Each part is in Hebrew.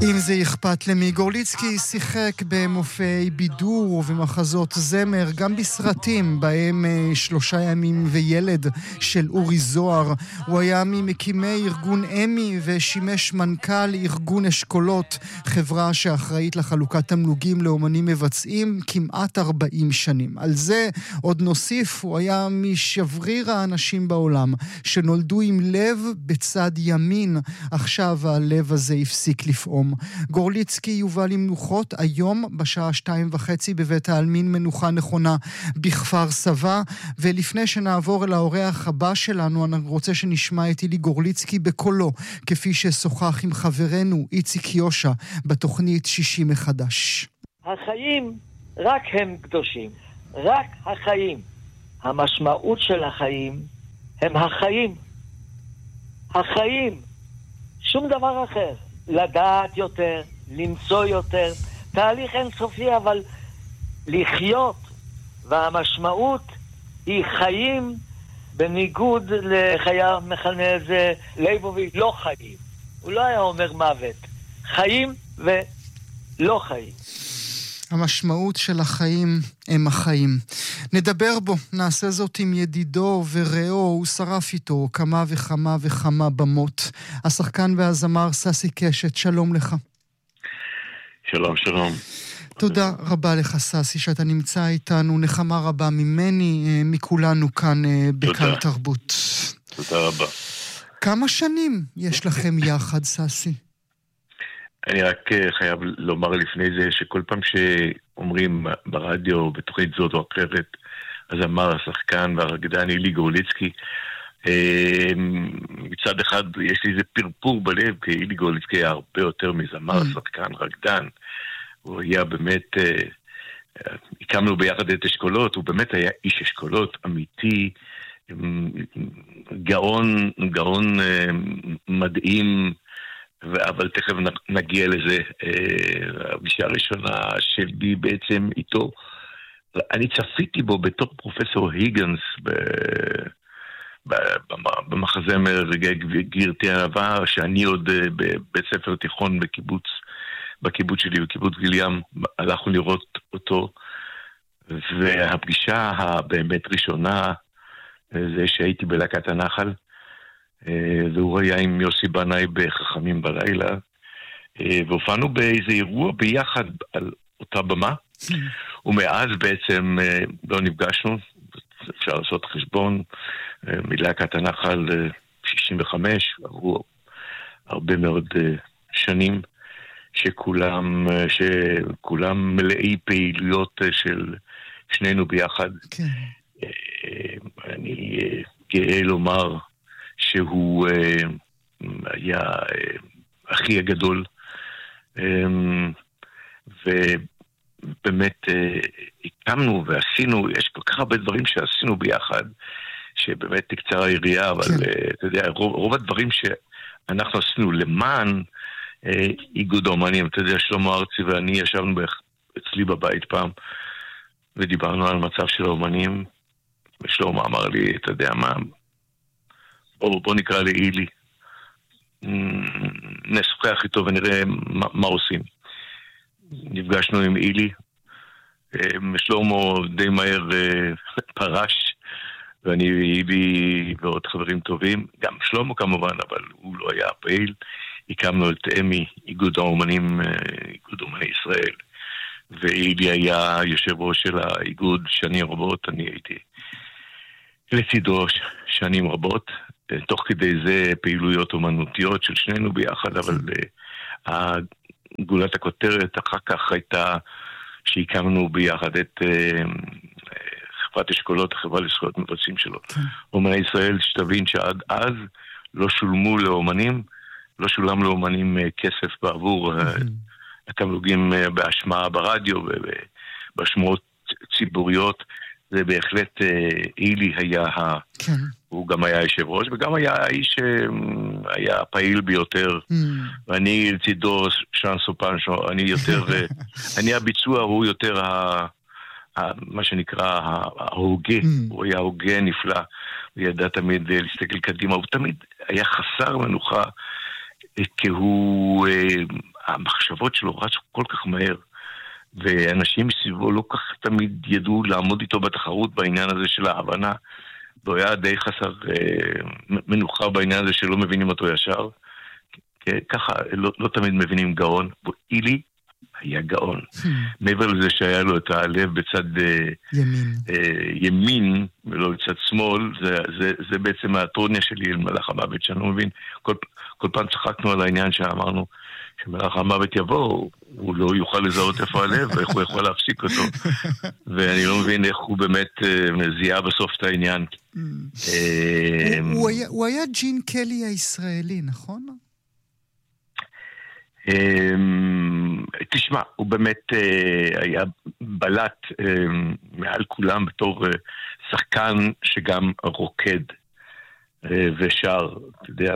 אם זה אכפת למי, גורליצקי שיחק במופעי בידור ובמחזות זמר, גם בסרטים בהם 3 ימים וילד של אורי זוהר. הוא היה ממקימי ארגון אמי ושימש מנכ"ל ארגון אשכולות, חברה שאחראית לחלוקת תמלוגים לאומנים מבצעים כמעט 40 שנים. על זה עוד נוסיף, הוא היה משבריר האנשים בעולם שנולדו עם לב בצד ימין. עכשיו הלב הזה הפסיק לפעום. גורליצקי יובא למנוחות היום בשעה 2:30 בבית העלמין מנוחה נכונה בכפר סבא. ולפני שנעבור אל האורח הבא שלנו, אני רוצה שנשמע את אילי גורליצקי בקולו, כפי ששוחח עם חברנו איציק יושע בתוכנית 60 מחדש. החיים רק הם קדושים, רק החיים. המשמעות של החיים הם החיים. החיים, שום דבר אחר. לדעת יותר, למצוא יותר, תהליך אינסופי, אבל לחיות, והמשמעות היא חיים, בניגוד לחיה מכנה זה ליבוביץ', לא חיים. הוא לא היה אומר מוות, חיים ולא חיים. המשמעות של החיים הם החיים. נדבר בו, נעשה זאת עם ידידו ורעו, הוא שרף איתו כמה וכמה וכמה במות. השחקן והזמר ססי קשת, שלום לך. שלום, שלום. תודה רבה לך ססי שאתה נמצא איתנו, נחמה רבה ממני, מכולנו כאן בכאן תרבות. תודה רבה. כמה שנים יש לכם יחד, ססי? אני רק חייב לומר לפני זה שכל פעם שאומרים ברדיו, בתוכנית זאת או אחרת, אז אמר השחקן והרקדן אילי גורליצקי, מצד אחד יש לי איזה פרפור בלב, כי אילי גורליצקי היה הרבה יותר מזמר, שחקן, רקדן. הוא היה באמת, הקמנו ביחד את אשכולות, הוא באמת היה איש אשכולות אמיתי, גאון מדהים, אבל תכף נגיע לזה. הפגישה הראשונה שלי בעצם איתו, אני צפיתי בו בתור פרופסור היגנס במחזמר גרתי אהבה, שאני עוד בבית ספר תיכון בקיבוץ שלי, בקיבוץ גילים, הלכנו לראות אותו, והפגישה הבאמת ראשונה זה שהייתי בלהקת הנחל, והוא היה עם יוסי בנאי בחכמים בלילה, והופענו באיזה אירוע ביחד על אותה במה, ומאז בעצם לא נפגשנו. אפשר לעשות חשבון, מלהקת הנחל 65, עברו הרבה מאוד שנים, שכולם מלאי פעילויות של שנינו ביחד. אני גאה לומר שהוא היה הכי הגדול, ובאמת הקמנו ועשינו, יש כל כך הרבה דברים שעשינו ביחד, שבאמת תקצר היריעה, אבל אתה יודע, רוב הדברים שאנחנו עשינו למען איגוד האומנים, אתה יודע, שלמה ארצי ואני ישבנו אצלי בבית פעם, ודיברנו על המצב של האומנים, ושלמה אמר לי, אתה יודע מה, בוא נקרא לאילי, נשוחח איתו ונראה מה עושים. נפגשנו עם אילי, שלמה די מהר פרש, ואני ואילי ועוד חברים טובים, גם שלמה כמובן, אבל הוא לא היה פעיל. הקמנו את אמי, איגוד האומנים, איגוד אומני ישראל, ואילי היה יושב ראש של האיגוד שנים רבות, אני הייתי לצידו שנים רבות, תוך כדי זה פעילויות אומנותיות של שנינו ביחד, אבל גולת הכותרת אחר כך הייתה שהקמנו ביחד את חברת אשכולות, החברה לזכויות מבצעים שלו. אומני ישראל, שתבין שעד אז לא שולמו לאומנים, לא שולם לאומנים כסף בעבור התמלוגים בהשמעה ברדיו ובשמעות ציבוריות. זה בהחלט אילי היה, הוא גם היה יושב ראש, וגם היה האיש שהיה פעיל ביותר, ואני לצידו שאן סופן, אני יותר, אני הביצוע, הוא יותר מה שנקרא ההוגה, הוא היה הוגה נפלא, הוא ידע תמיד להסתכל קדימה, הוא תמיד היה חסר מנוחה, כי הוא המחשבות שלו רצו כל כך מהר, ואנשים מסביבו לא כך תמיד ידעו לעמוד איתו בתחרות בעניין הזה של ההבנה, והוא היה די חסר מנוחה בעניין הזה שלא מבינים אותו ישר. ככה לא תמיד מבינים גאון. אילי היה גאון. מעבר לזה שהיה לו את הלב בצד ימין ולא בצד שמאל, זה בעצם הטרוניה שלי אל מלאך המוות, שאני לא מבין. כל פעם צחקנו על העניין שאמרנו, שמלאך המוות יבוא, הוא לא יוכל לזהות איפה הלב, ואיך הוא יכול להפסיק אותו. ואני לא מבין איך הוא באמת זיהה בסוף את העניין. הוא היה ג'ין קלי הישראלי, נכון? תשמע, הוא באמת היה בלט מעל כולם בתור שחקן שגם רוקד ושר, אתה יודע,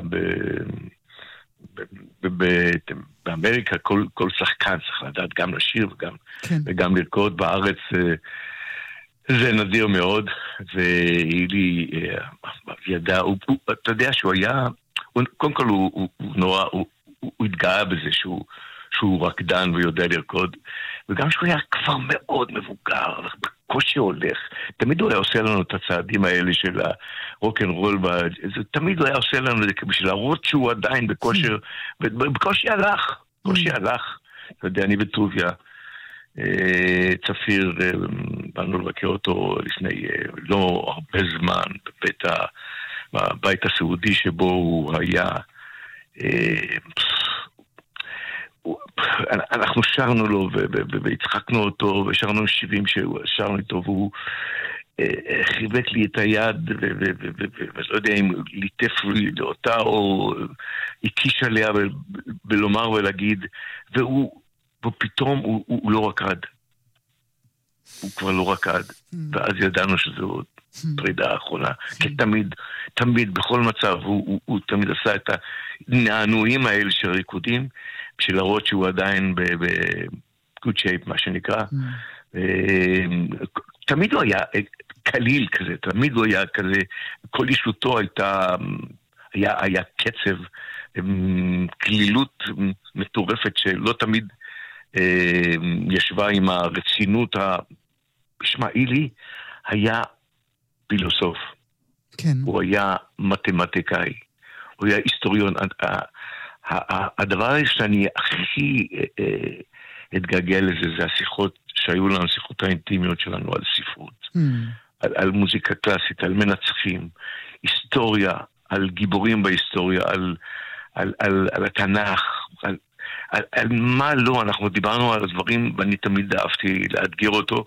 באמריקה כל שחקן צריך לדעת גם לשיר וגם לרקוד. בארץ זה נדיר מאוד, ואילי ידע, אתה יודע שהוא היה, קודם כל הוא נורא, הוא התגאה בזה שהוא רקדן ויודע לרקוד, וגם שהוא היה כבר מאוד מבוגר, בקושי הולך. תמיד הוא היה עושה לנו את הצעדים האלה של הרוק'נ'רול, תמיד הוא היה עושה לנו את זה בשביל להראות שהוא עדיין בכושר, ובקושי הלך. אתה יודע, אני בטוביה, צפיר, באנו לבקר אותו לפני לא הרבה זמן, בבית הסעודי שבו הוא היה, אנחנו שרנו לו והצחקנו אותו ושרנו שירים ששרנו איתו, והוא חיבק לי את היד ולא יודע אם ליטף לי אותה או הקיש עליה בלומר ולהגיד, ופתאום הוא לא רקד, הוא כבר לא רקד, ואז ידענו שזו פרידה האחרונה, כי תמיד בכל מצב הוא תמיד עשה את הנענועים האלה של ריקודים, בשביל להראות שהוא עדיין ב-good shape, מה שנקרא. תמיד הוא היה קליל כזה, תמיד הוא היה כזה, כל אישותו היה קצב, כלילות מטורפת שלא תמיד ישבה עם הרצינות. בשמע, אילי היה פילוסוף, כן. הוא היה מתמטיקאי, הוא היה היסטוריון. הדבר שאני הכי התגעגע לזה, זה השיחות שהיו לנו, השיחות האינטימיות שלנו על ספרות, על מוזיקה קלאסית, על מנצחים, היסטוריה, על גיבורים בהיסטוריה, על התנ"ך, על מה לא, אנחנו דיברנו על הדברים, ואני תמיד אהבתי לאתגר אותו,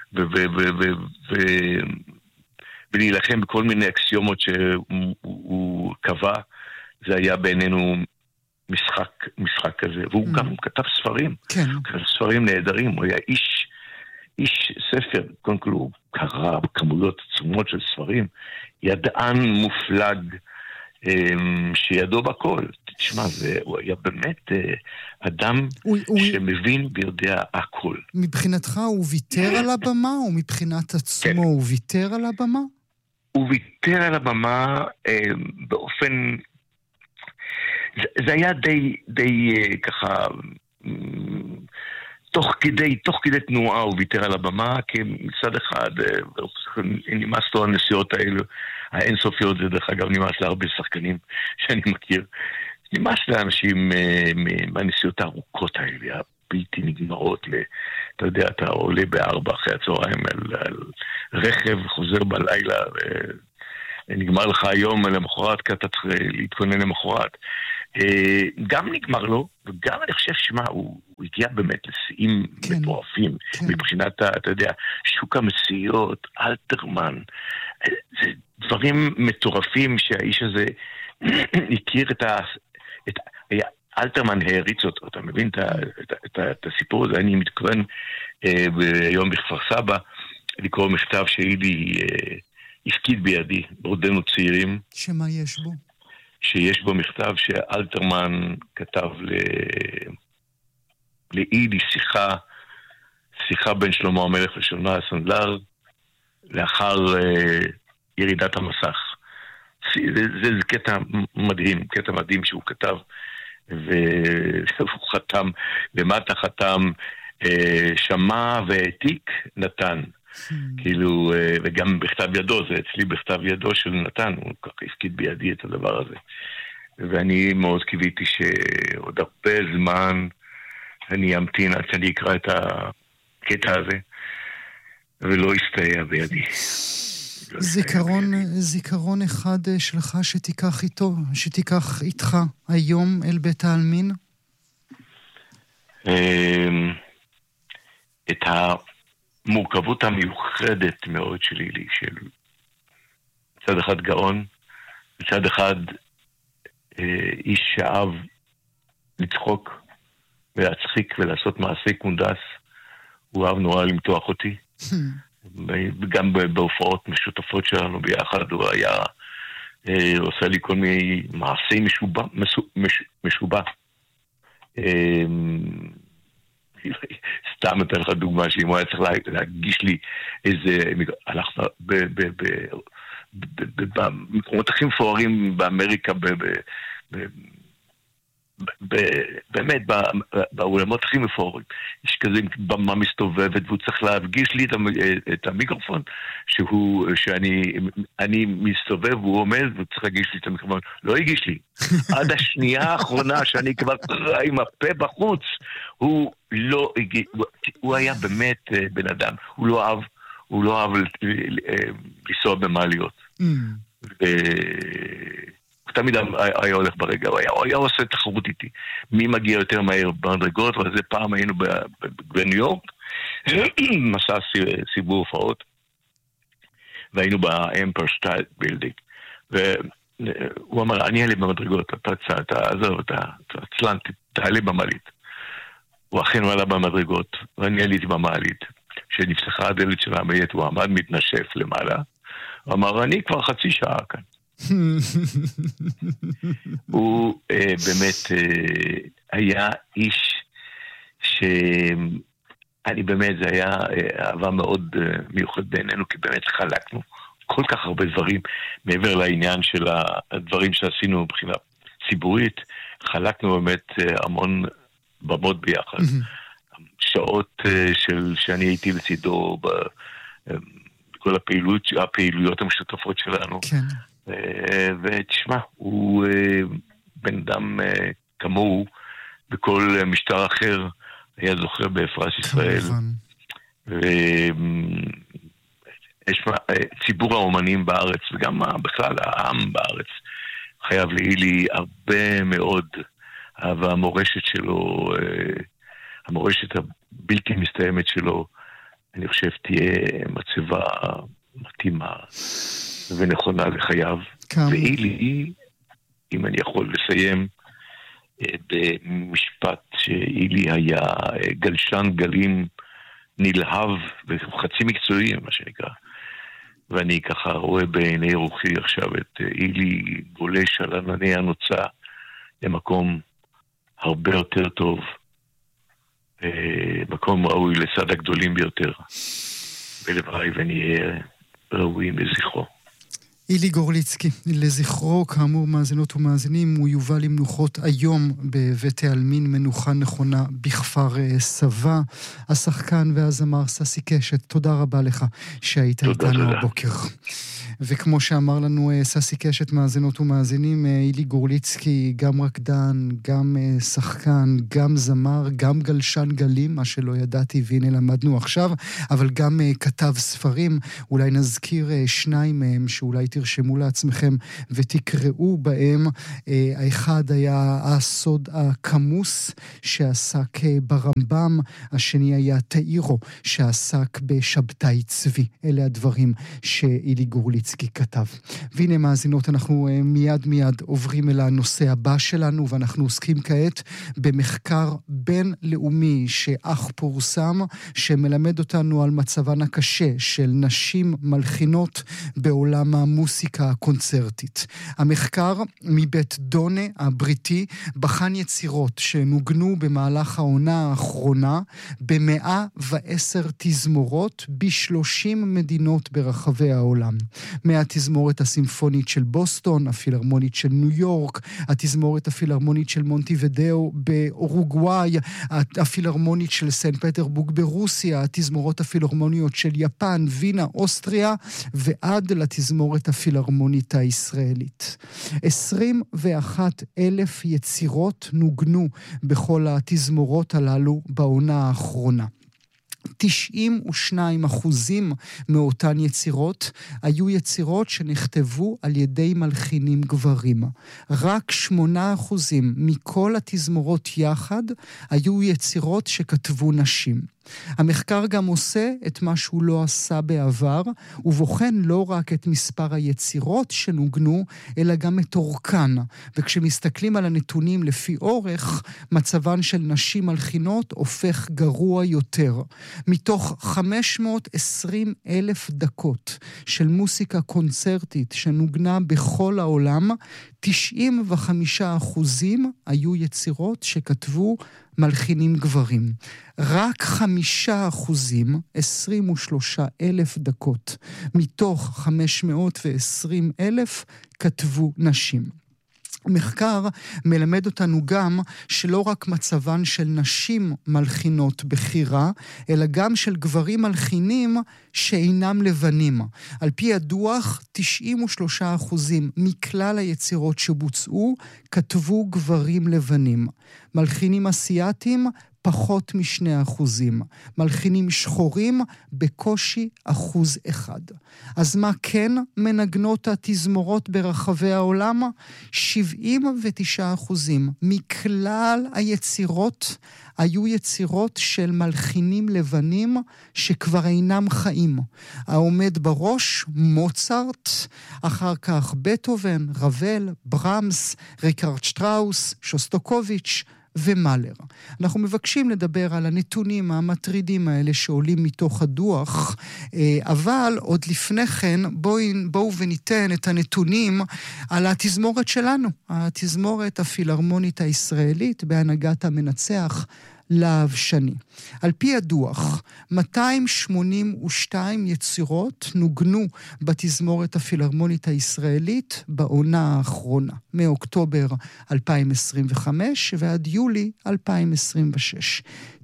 ולהילחם בכל מיני אקסיומות שהוא קבע. זה היה בעינינו משחק כזה, והוא גם כתב ספרים, כתב ספרים נהדרים, הוא היה איש ספר, קודם כל הוא קרא כמויות עצומות של ספרים, ידען מופלג, שידעו בכל. תשמע, הוא היה באמת אדם שמבין ויודע הכל. מבחינתך הוא ויתר על הבמה, או מבחינת עצמו הוא ויתר על הבמה? הוא ויתר על הבמה באופן... זה היה די ככה, תוך כדי תנועה הוא ויתר על הבמה, כי מצד אחד נמאס לו הנסיעות האלו, האינסופיות, זה דרך אגב נמאס להרבה שחקנים שאני מכיר, נמאס לאנשים מהנסיעות הארוכות האלה, הבלתי נגמרות, אתה יודע, אתה עולה ב4 אחרי הצהריים על רכב, חוזר בלילה, נגמר לך היום למחרת, כי אתה צריך להתכונן למחרת. גם נגמר לו, וגם אני חושב שמה, הוא הגיע באמת לשיאים מטורפים, מבחינת, אתה יודע, שוק המסיעות, אלתרמן, זה דברים מטורפים שהאיש הזה הכיר אלתרמן העריץ אותו, אתה מבין את הסיפור הזה? אני מתכוון ביום בכפר סבא לקרוא מכתב שאילי הפקיד בידי, בעודנו צעירים. שמה יש בו? שיש בו מכתב שאלתרמן כתב לאילי שיחה בין שלמה המלך ושלמה הסנדלר, לאחר ירידת המסך. זה קטע מדהים שהוא כתב והוא חתם, למטה חתם, שמע והעתיק נתן. כאילו, וגם בכתב ידו, זה אצלי בכתב ידו של נתן, הוא כך הפקיד בידי את הדבר הזה. ואני מאוד קיוויתי שעוד הרבה זמן אני אמתין עד שאני אקרא את הקטע הזה, ולא יסתייע בידי. זיכרון אחד שלך שתיקח איתו, שתיקח איתך היום אל בית העלמין? את המורכבות המיוחדת מאוד שלי, של מצד אחד גאון, מצד אחד איש שאהב לצחוק ולהצחיק ולעשות מעשי קונדס. הוא אהב נורא למתוח אותי. גם בהופעות משותפות שלנו ביחד, הוא היה עושה לי כל מיני מעשי משובע. סתם אתן לך דוגמה, שאם הוא היה צריך להגיש לי איזה, הלכת במקומות הכי מפוארים באמריקה, באמת, באולמות הכי מפוארים, יש כזה במה מסתובבת, והוא צריך להפגיש לי את המיקרופון, שאני מסתובב, והוא עומד, והוא צריך להגיש לי את המיקרופון. לא הגיש לי. עד השנייה האחרונה, שאני כבר עם הפה בחוץ, הוא לא הגיש, הוא היה באמת בן אדם. הוא לא אהב לנסוע במעליות. תמיד היה הולך ברגע, הוא היה עושה תחרות איתי. מי מגיע יותר מהר במדרגות, וזה פעם היינו בניו יורק, מסע סיבוב הופעות, והיינו באמפר סטייט בילדינג, והוא אמר, אני אעלה במדרגות, אתה עצלן, תעלה במעלית. הוא אכן עלה במדרגות, ואני עליתי במעלית, כשנפתחה הדלת של המעלית, הוא עמד מתנשף למעלה, הוא אמר, אני כבר חצי שעה כאן. הוא באמת היה איש שאני באמת, זה היה אהבה מאוד מיוחד בעינינו, כי באמת חלקנו כל כך הרבה דברים מעבר לעניין של הדברים שעשינו מבחינה ציבורית. חלקנו באמת המון במות ביחד, שעות שאני הייתי לצידו בכל הפעילויות המשותפות שלנו. כן. ותשמע, הוא בן אדם כמוהו בכל משטר אחר היה זוכר בפרס ישראל. ציבור האומנים בארץ וגם בכלל העם בארץ חייב לאילי הרבה מאוד, והמורשת שלו, המורשת הבלתי מסתיימת שלו, אני חושב תהיה מצבה מתאימה ונכונה לחייו. ואילי, אם אני יכול לסיים במשפט, שאילי היה גלשן גלים נלהב וחצי מקצועי, מה שנקרא. ואני ככה רואה בעיני רוחי עכשיו את אילי גולש על ענני הנוצה למקום הרבה יותר טוב, מקום ראוי לצד הגדולים ביותר. ולוואי ונהיה ראויים לזכרו. אילי גורליצקי, לזכרו, כאמור מאזינות ומאזינים, הוא יובא למנוחות היום בבית העלמין, מנוחה נכונה בכפר סבא. השחקן והזמר ססי קשת, תודה רבה לך שהיית איתנו הבוקר. וכמו שאמר לנו ססי קשת, מאזינות ומאזינים, אילי גורליצקי, גם רקדן, גם שחקן, גם זמר, גם גלשן גלים, מה שלא ידעתי והנה למדנו עכשיו, אבל גם כתב ספרים. אולי נזכיר שניים מהם שאולי תרשמו לעצמכם ותקראו בהם. האחד היה הסוד הכמוס שעסק ברמב"ם, השני היה תאירו שעסק בשבתאי צבי. אלה הדברים שאילי גורליצקי כתב. והנה מאזינות, אנחנו מיד עוברים אל הנושא הבא שלנו, ואנחנו עוסקים כעת במחקר בינלאומי שאך פורסם, שמלמד אותנו על מצבן הקשה של נשים מלחינות בעולם המוסיקה הקונצרטית. המחקר מבית דונה הבריטי בחן יצירות שנוגנו במהלך העונה האחרונה ב110 תזמורות ב30 מדינות ברחבי העולם. מהתזמורת הסימפונית של בוסטון, הפילהרמונית של ניו יורק, התזמורת הפילהרמונית של מונטיווידאו באורוגוואי, הפילהרמונית של סן פטרבורג ברוסיה, התזמורות הפילהרמוניות של יפן, וינה, אוסטריה, ועד לתזמורת הפילהרמונית הישראלית. 21,000 יצירות נוגנו בכל התזמורות הללו בעונה האחרונה. 92% מאותן יצירות היו יצירות שנכתבו על ידי מלחינים גברים. רק 8% מכל התזמורות יחד היו יצירות שכתבו נשים. המחקר גם עושה את מה שהוא לא עשה בעבר, ובוחן לא רק את מספר היצירות שנוגנו, אלא גם את אורכן. וכשמסתכלים על הנתונים לפי אורך, מצבן של נשים מלחינות הופך גרוע יותר. מתוך 520,000 דקות של מוסיקה קונצרטית שנוגנה בכל העולם, 95% היו יצירות שכתבו מלחינים גברים. רק 5%, 23,000 דקות, מתוך 520,000 כתבו נשים. מחקר מלמד אותנו גם שלא רק מצבן של נשים מלחינות בחירה, אלא גם של גברים מלחינים שאינם לבנים. על פי הדוח, 93% מכלל היצירות שבוצעו כתבו גברים לבנים. מלחינים אסיאטים פחות מ2%. מלחינים שחורים בקושי 1%. אז מה כן מנגנות התזמורות ברחבי העולם? 79% מכלל היצירות היו יצירות של מלחינים לבנים שכבר אינם חיים. העומד בראש, מוצרט, אחר כך בטהובן, רבל, ברמס, ריקרד שטראוס, שוסטוקוביץ' ומלר. אנחנו מבקשים לדבר על הנתונים המטרידים האלה שעולים מתוך הדוח, אבל עוד לפני כן בואו וניתן את הנתונים על התזמורת שלנו, התזמורת הפילהרמונית הישראלית בהנהגת המנצח להב שני. על פי הדוח, 282 יצירות נוגנו בתזמורת הפילהרמונית הישראלית בעונה האחרונה, מאוקטובר 2025 ועד יולי 2026.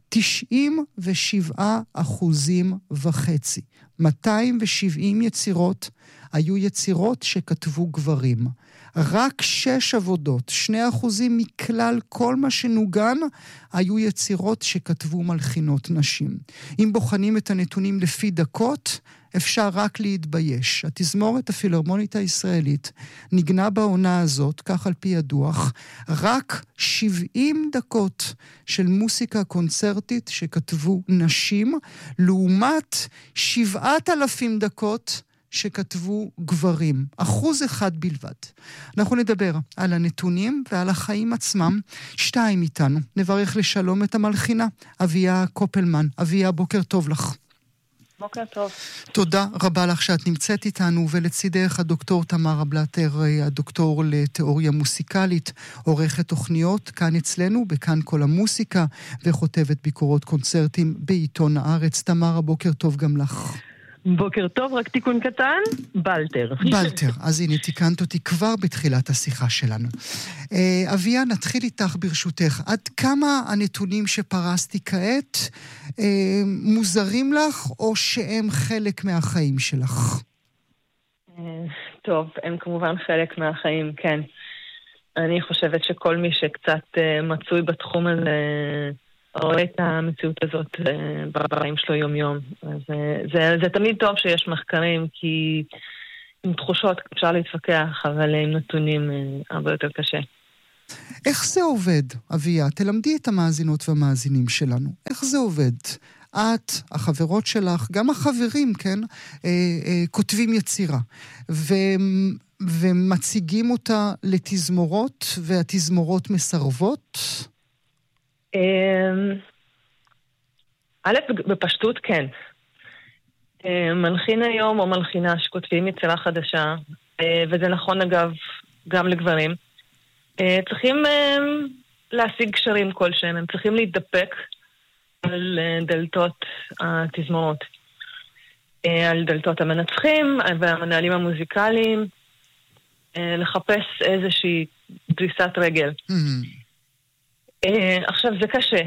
97.5%, 270 יצירות היו יצירות שכתבו גברים. רק 6 עבודות, 2% מכלל כל מה שנוגן, היו יצירות שכתבו מלחינות נשים. אם בוחנים את הנתונים לפי דקות, אפשר רק להתבייש. התזמורת הפילהרמונית הישראלית נגנה בעונה הזאת, כך על פי הדוח, רק 70 דקות של מוסיקה קונצרטית שכתבו נשים, לעומת 7,000 דקות שכתבו גברים, 1% בלבד. אנחנו נדבר על הנתונים ועל החיים עצמם. 2 איתנו. נברך לשלום את המלחינה, אביה קופלמן. אביה, בוקר טוב לך. בוקר טוב. תודה רבה לך שאת נמצאת איתנו, ולצידך הדוקטור תמרה בלטר, הדוקטור לתיאוריה מוסיקלית, עורכת תוכניות כאן אצלנו, בכאן כל המוסיקה, וכותבת ביקורות קונצרטים בעיתון הארץ. תמרה, בוקר טוב גם לך. בוקר טוב, רק תיקון קטן, בלטר. בלטר, אז הנה תיקנת אותי כבר בתחילת השיחה שלנו. אביה, נתחיל איתך ברשותך. עד כמה הנתונים שפרסתי כעת מוזרים לך, או שהם חלק מהחיים שלך? טוב, הם כמובן חלק מהחיים, כן. אני חושבת שכל מי שקצת מצוי בתחום הזה רואה את המציאות הזאת בחיים שלו יום-יום. אז זה תמיד טוב שיש מחקרים, כי עם תחושות אפשר להתווכח, אבל עם נתונים הרבה יותר קשה. איך זה עובד, אביה? תלמדי את המאזינות והמאזינים שלנו. איך זה עובד? את, החברות שלך, גם החברים, כן, כותבים יצירה, ומציגים אותה לתזמורות, והתזמורות מסרבות? א', בפשטות כן. מלחין היום או מלחינה שכותבים יצירה חדשה, וזה נכון אגב גם לגברים, צריכים להשיג קשרים כלשהם, הם צריכים להתדפק על דלתות התזמורות. על דלתות המנצחים והמנהלים המוזיקליים, לחפש איזושהי דריסת רגל. עכשיו זה קשה,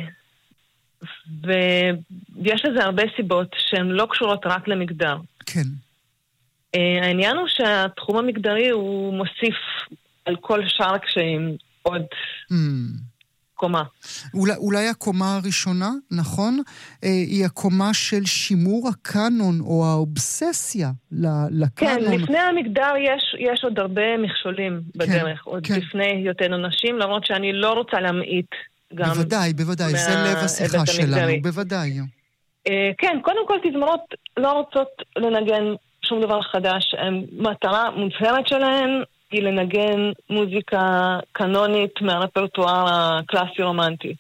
ויש לזה הרבה סיבות שהן לא קשורות רק למגדר. כן. העניין הוא שהתחום המגדרי הוא מוסיף על כל שאר הקשיים עוד קומה. אולי הקומה הראשונה, נכון? היא הקומה של שימור הקאנון או האובססיה לקאנון. כן, לפני המגדר יש עוד הרבה מכשולים בדרך, עוד לפני היותנו נשים, למרות שאני לא רוצה להמעיט גם... בוודאי, זה לב השיחה שלנו, בוודאי. כן, קודם כל תזמורות לא רוצות לנגן שום דבר חדש. מטרה מוצהרת שלהן היא לנגן מוזיקה קנונית מהרפרטואר הקלאסי-רומנטי.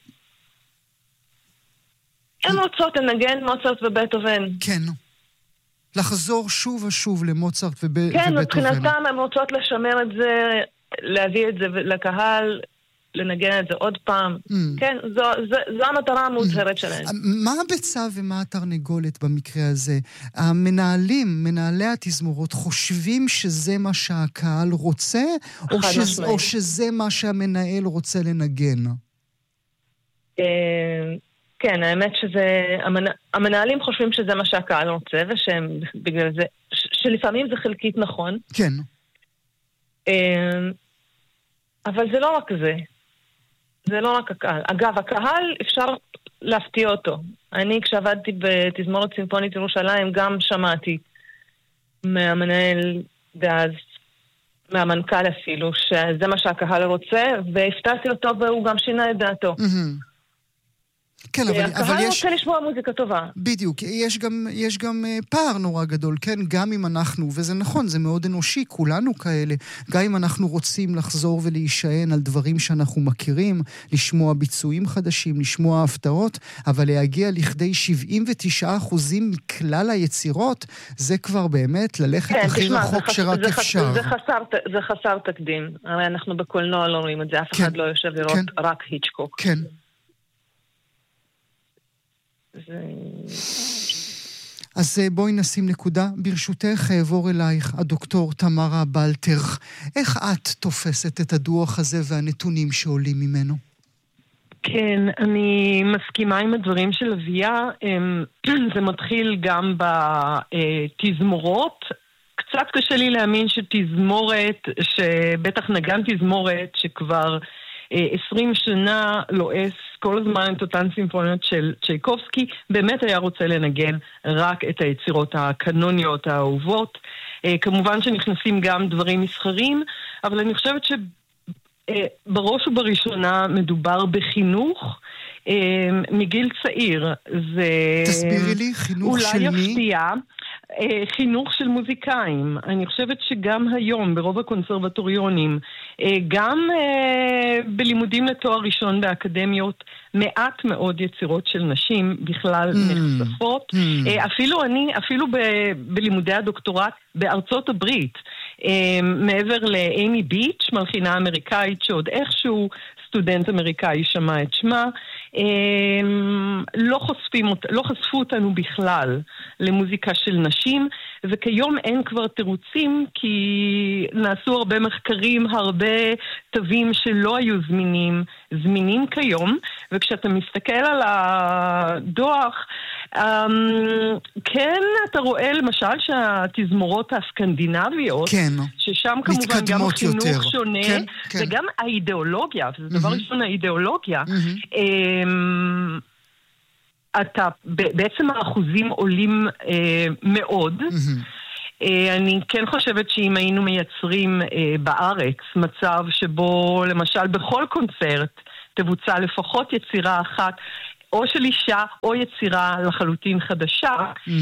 הן רוצות לנגן מוצרט ובטהובן. כן. לחזור שוב ושוב למוצרט ובטהובן. כן, מבחינתם הן רוצות לשמר את זה, להביא את זה לקהל, לנגן את זה עוד פעם. כן, זו המטרה המוצהרת שלהן. מה הביצה ומה התרנגולת במקרה הזה? המנהלים, מנהלי התזמורות, חושבים שזה מה שהקהל רוצה, או שזה מה שהמנהל רוצה לנגן? כן, האמת שזה... המנהלים חושבים שזה מה שהקהל רוצה, ושהם בגלל זה... שלפעמים זה חלקית נכון. כן. אבל זה לא רק זה. זה לא רק הקהל. אגב, הקהל אפשר להפתיע אותו. אני כשעבדתי בתזמורת סימפונית ירושלים גם שמעתי מהמנהל דאז, מהמנכ"ל אפילו, שזה מה שהקהל רוצה, והפתעתי אותו והוא גם שינה את דעתו. כן, אבל הקהל רוצה לשמוע מוזיקה טובה. בדיוק, יש גם פער נורא גדול, כן? גם אם אנחנו, וזה נכון, זה מאוד אנושי, כולנו כאלה, גם אם אנחנו רוצים לחזור ולהישען על דברים שאנחנו מכירים, לשמוע ביצועים חדשים, לשמוע הפתעות, אבל להגיע לכדי 79% מכלל היצירות, זה כבר באמת ללכת הכי רחוק שרק אפשר. זה חסר תקדים. הרי אנחנו בקולנוע לא רואים את זה, אף אחד לא יושב לראות רק היצ'קוק. כן. אז בואי נשים נקודה. ברשותך אעבור אלייך, הדוקטור תמרה בלטר. איך את תופסת את הדוח הזה והנתונים שעולים ממנו? כן, אני מסכימה עם הדברים של אביה. זה מתחיל גם בתזמורות. קצת קשה לי להאמין שתזמורת, שבטח נגן תזמורת שכבר 20 שנה לועס כל הזמן את אותן סימפוניות של צ'ייקובסקי, באמת היה רוצה לנגן רק את היצירות הקנוניות האהובות. כמובן שנכנסים גם דברים מסחרים, אבל אני חושבת שבראש ובראשונה מדובר בחינוך מגיל צעיר. תסבירי לי, חינוך של מי? אולי יפתיע. חינוך של מוזיקאים. אני חושבת שגם היום ברוב הקונסרבטוריונים, גם בלימודים לתואר ראשון באקדמיות, מעט מאוד יצירות של נשים בכלל נחשפות. אפילו בלימודי הדוקטורט בארצות הברית, מעבר לאימי ביץ', מלחינה אמריקאית שעוד איכשהו סטודנט אמריקאי שמע את שמה, לא חשפו אותנו בכלל למוזיקה של נשים, וכיום אין כבר תירוצים, כי נעשו הרבה מחקרים, הרבה תווים שלא היו זמינים כיום, וכשאתה מסתכל על הדוח, כן, אתה רואה למשל שהתזמורות הסקנדינביות, כן, ששם כמובן גם חינוך יותר שונה, כן, כן. וגם האידיאולוגיה, וזה דבר ראשון האידיאולוגיה, בעצם האחוזים עולים מאוד. אני כן חושבת שאם היינו מייצרים בארץ מצב שבו למשל בכל קונצרט תבוצע לפחות יצירה אחת, או של אישה, או יצירה לחלוטין חדשה,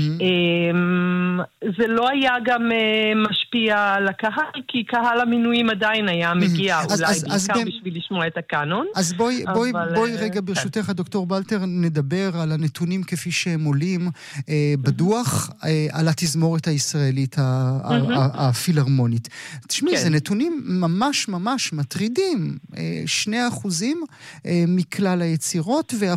זה לא היה גם משפיע על הקהל, כי קהל המינויים עדיין היה מגיע, אולי בעיקר בשביל לשמוע את הקאנון. אז בואי רגע ברשותך, הדוקטור בלטר, נדבר על הנתונים כפי שהם עולים בדוח, על התזמורת הישראלית הפילהרמונית. תשמעי, זה נתונים ממש ממש מטרידים. 2% מכלל היצירות, ו1%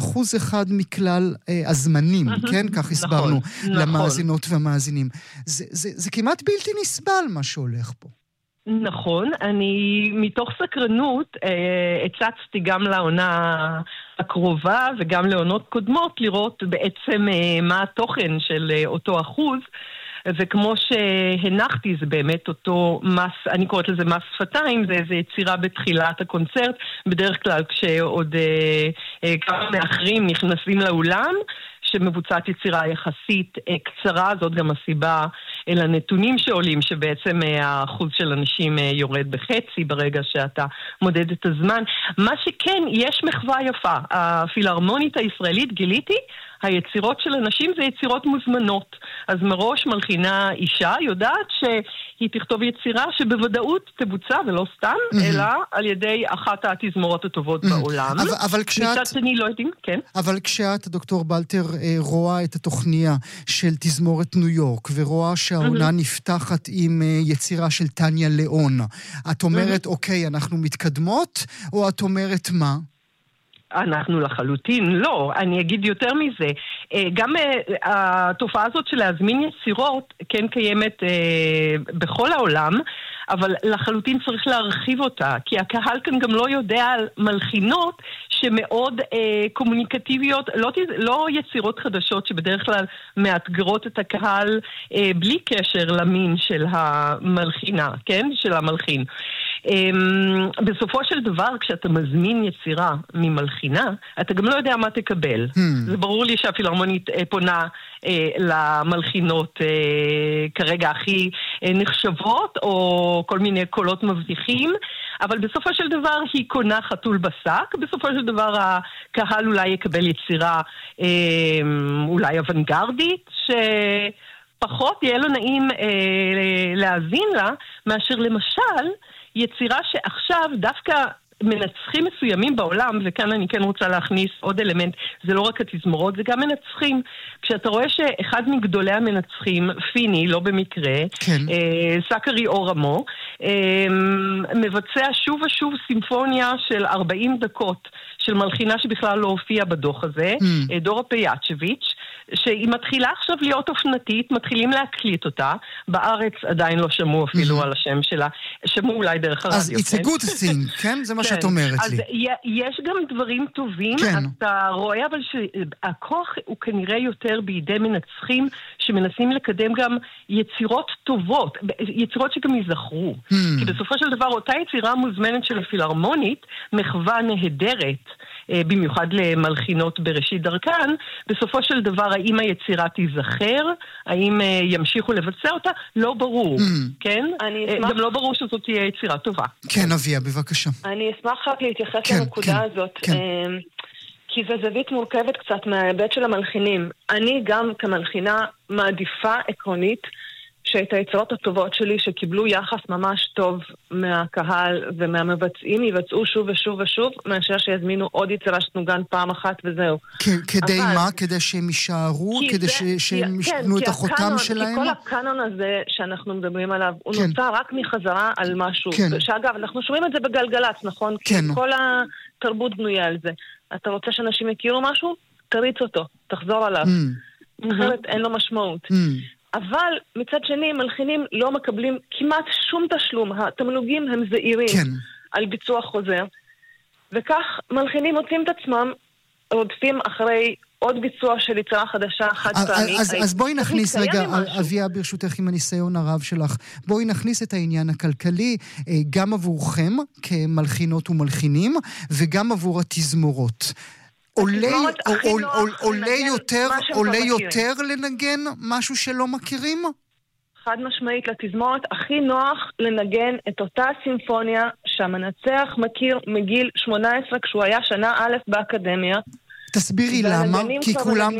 אחד מכלל הזמנים, כן? כך הסברנו למאזינות והמאזינים. זה כמעט בלתי נסבל מה שהולך פה. נכון, אני מתוך סקרנות הצצתי גם לעונה הקרובה וגם לעונות קודמות לראות בעצם מה התוכן של אותו אחוז, וכמו שהנחתי זה באמת אותו מס, אני קוראת לזה מס שפתיים, זה יצירה בתחילת הקונצרט, בדרך כלל כשעוד כמה מאחרים נכנסים לאולם, שמבוצעת יצירה יחסית קצרה, זאת גם הסיבה לנתונים שעולים, שבעצם האחוז של אנשים יורד בחצי ברגע שאתה מודד את הזמן. מה שכן, יש מחווה יפה. הפילהרמונית הישראלית, גיליתי, היצירות של אנשים זה יצירות מוזמנות. אז מראש מלחינה אישה יודעת שהיא תכתוב יצירה שבוודאות תבוצע, ולא סתם, אלא על ידי אחת התזמורות הטובות בעולם. מצד שני לא יודעים, כן. אבל כשאת, דוקטור בלטר, רואה את התוכניה של תזמורת ניו יורק, ורואה שהעונה נפתחת עם יצירה של טניה ליאון, את אומרת, אוקיי, אנחנו מתקדמות, או את אומרת מה? אנחנו לחלוטין לא, אני אגיד יותר מזה. גם התופעה הזאת של להזמין יצירות כן קיימת בכל העולם, אבל לחלוטין צריך להרחיב אותה, כי הקהל כאן גם לא יודע על מלחינות שמאוד קומוניקטיביות, לא יצירות חדשות שבדרך כלל מאתגרות את הקהל בלי קשר למין של המלחינה, כן? של המלחין. בסופו של דבר, כשאתה מזמין יצירה ממלחינה, אתה גם לא יודע מה תקבל. זה ברור לי שהפילהרמונית פונה למלחינות כרגע הכי נחשבות, או כל מיני קולות מבטיחים, אבל בסופו של דבר היא קונה חתול בשק, בסופו של דבר הקהל אולי יקבל יצירה אולי אוונגרדית, שפחות יהיה לו נעים להאזין לה, מאשר למשל יצירה שעכשיו דווקא מנצחים מסוימים בעולם, וכאן אני כן רוצה להכניס עוד אלמנט, זה לא רק התזמורות, זה גם מנצחים. כשאתה רואה שאחד מגדולי המנצחים, פיני, לא במקרה, כן. סקרי אורמו, מבצע שוב ושוב סימפוניה של 40 דקות, של מלחינה שבכלל לא הופיעה בדוח הזה, דורה פיאצ'ביץ', שהיא מתחילה עכשיו להיות אופנתית, מתחילים להקליט אותה, בארץ עדיין לא שמעו אפילו על השם שלה, שמעו אולי דרך הרדיו. אז it's a good thing, כן? זה מה שאת אומרת לי. אז יש גם דברים טובים, אתה רואה אבל שהכוח הוא כנראה יותר בידי מנצחים, שמנסים לקדם גם יצירות טובות, יצירות שגם יזכרו. כי בסופו של דבר אותה יצירה מוזמנת של הפילהרמונית, מחווה נהדרת, במיוחד למלחינות בראשית דרכן, בסופו של דבר האם היצירה תיזכר, האם ימשיכו לבצע אותה, לא ברור, כן? גם לא ברור שזאת תהיה יצירה טובה. כן, אביה, בבקשה. אני אשמח רק להתייחס לנקודה הזאת, כי זו זווית מורכבת קצת מההיבט של המלחינים. אני גם כמלחינה מעדיפה עקרונית שאת היצירות הטובות שלי שקיבלו יחס ממש טוב מהקהל ומהמבצעים יבצעו שוב ושוב ושוב, מאשר שיזמינו עוד יצירה שתנוגן פעם אחת וזהו. כדי מה? כדי שהם יישארו? כדי שהם ישנו את החותם שלהם? כי כל הקאנון הזה שאנחנו מדברים עליו, הוא נוצר רק מחזרה על משהו. שאגב, אנחנו שומעים את זה בגלגלץ, נכון? כי כל התרבות בנויה על זה. אתה רוצה שאנשים יכירו משהו? תריץ אותו, תחזור עליו. אחרת אין לו משמעות. אבל מצד שני, מלחינים לא מקבלים כמעט שום תשלום. התמלוגים הם זעירים על ביצוע חוזר. וכך מלחינים מוצאים את עצמם רודפים אחרי עוד ביצוע של יצירה חדשה חד פעמית. אז בואי נכניס רגע, אביה ברשותך עם הניסיון הרב שלך, בואי נכניס את העניין הכלכלי גם עבורכם כמלחינות ומלחינים, וגם עבור התזמורות. עולה יותר לנגן משהו שלא מכירים? חד משמעית, לתזמורת הכי נוח לנגן את אותה סימפוניה שהמנצח מכיר מגיל 18 כשהוא היה שנה א' באקדמיה. תסבירי למה, כי